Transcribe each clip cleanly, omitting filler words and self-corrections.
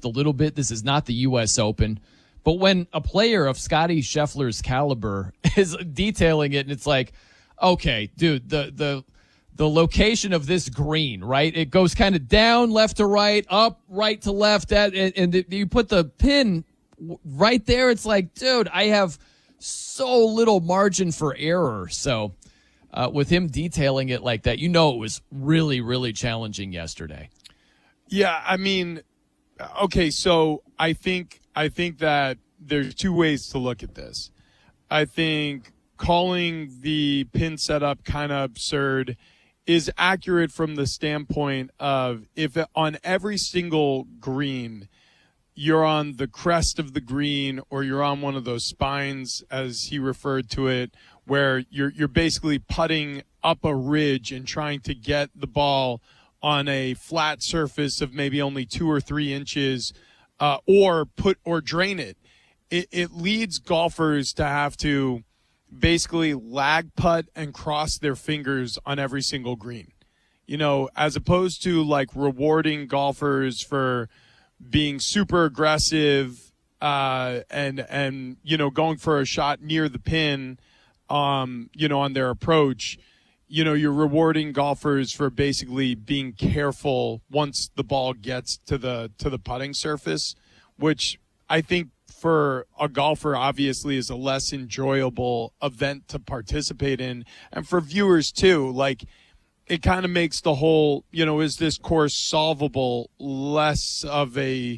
a little bit. This is not the U.S. Open. But when a player of Scottie Scheffler's caliber is detailing it, and it's like, okay, dude, the location of this green, right? It goes kind of down, left to right, up, right to left, and you put the pin right there. It's like, dude, I have so little margin for error. So with him detailing it like that, it was really, really challenging yesterday. Yeah, I mean, okay, so I think that there's two ways to look at this. I think calling the pin setup kind of absurd is accurate from the standpoint of if on every single green you're on the crest of the green or you're on one of those spines, as he referred to it, where you're basically putting up a ridge and trying to get the ball on a flat surface of maybe only 2 or 3 inches, or drain it. It leads golfers to have to basically lag putt and cross their fingers on every single green, as opposed to like rewarding golfers for being super aggressive, and going for a shot near the pin, on their approach. You're rewarding golfers for basically being careful once the ball gets to the putting surface, which I think for a golfer obviously is a less enjoyable event to participate in. And for viewers too, like it kind of makes the whole, is this course solvable less of the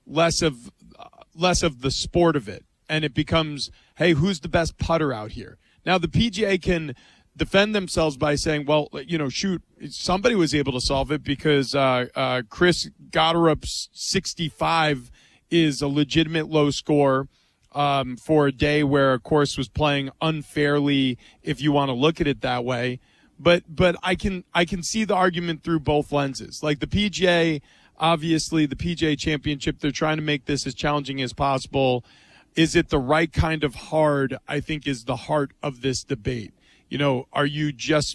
sport of it. And it becomes, hey, who's the best putter out here? Now the PGA can defend themselves by saying, well, shoot, somebody was able to solve it because Chris Gotterup's 65 is a legitimate low score for a day where a course was playing unfairly, if you want to look at it that way. But I can see the argument through both lenses. Like the PGA, obviously the PGA Championship, they're trying to make this as challenging as possible. Is it the right kind of hard, I think, is the heart of this debate. Are you just,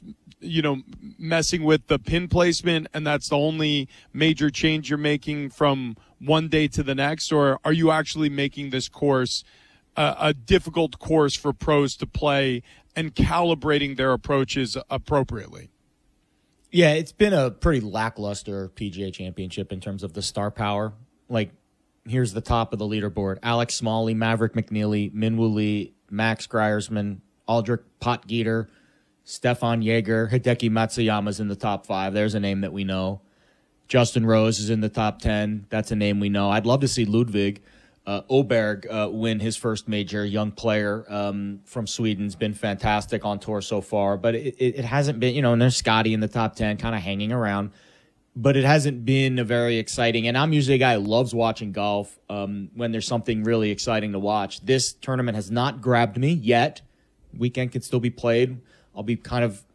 messing with the pin placement and that's the only major change you're making from one day to the next? Or are you actually making this course a difficult course for pros to play and calibrating their approaches appropriately? Yeah, it's been a pretty lackluster PGA Championship in terms of the star power. Like, here's the top of the leaderboard. Alex Smalley, Maverick McNeely, Minwoo Lee, Max Griersman, Aldrich Potgieter, Stefan Jaeger, Hideki Matsuyama's in the top 5. There's a name that we know. Justin Rose is in the top 10. That's a name we know. I'd love to see Ludwig Åberg win his first major. Young player from Sweden's been fantastic on tour so far, but it hasn't been, and there's Scotty in the top 10 kind of hanging around, but it hasn't been a very exciting. And I'm usually a guy who loves watching golf when there's something really exciting to watch. This tournament has not grabbed me yet. Weekend can still be played. I'll be kind of,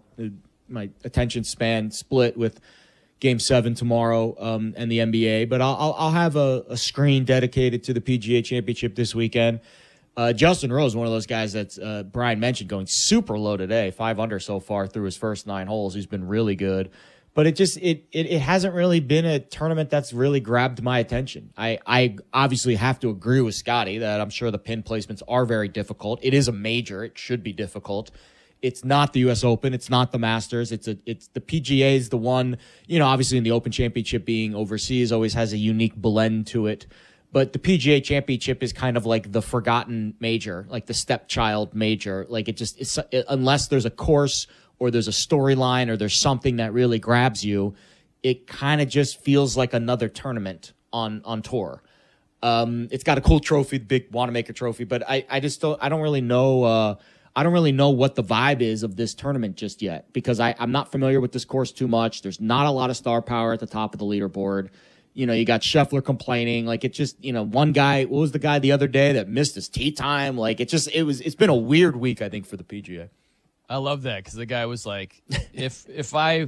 my attention span split with Game 7 tomorrow and the NBA, but I'll have a screen dedicated to the PGA Championship this weekend. Justin Rose, one of those guys that Brian mentioned, going super low today, 5 under so far through his first 9 holes. He's been really good, but it hasn't really been a tournament that's really grabbed my attention. I obviously have to agree with Scotty that I'm sure the pin placements are very difficult. It is a major. It should be difficult. It's not the U.S. Open. It's not the Masters. It's the PGA is the one, obviously in the Open Championship being overseas always has a unique blend to it. But the PGA Championship is kind of like the forgotten major, like the stepchild major. Like unless there's a course or there's a storyline or there's something that really grabs you, it kind of just feels like another tournament on tour. It's got a cool trophy, the big Wanamaker trophy, but I don't really know. I don't really know what the vibe is of this tournament just yet because I'm not familiar with this course too much. There's not a lot of star power at the top of the leaderboard. You got Scheffler complaining. Like it just, one guy, what was the guy the other day that missed his tee time? Like it's been a weird week, I think, for the PGA. I love that because the guy was like, if I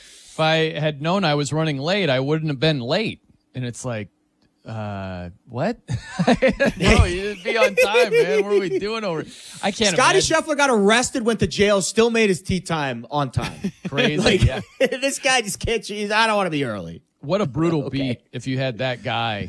had known I was running late, I wouldn't have been late. And it's like, what? No, you didn't be on time, man. What are we doing over? I can't. Scotty Scheffler got arrested, went to jail, still made his tee time on time. Crazy. Yeah. This guy just can't. I don't want to be early. What a brutal beat if you had that guy